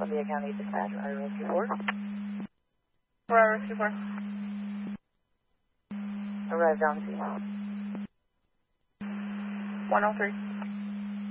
Columbia County Dispatch, Ira Rescue 4. Ira Rescue 4. Arrived on scene. 103.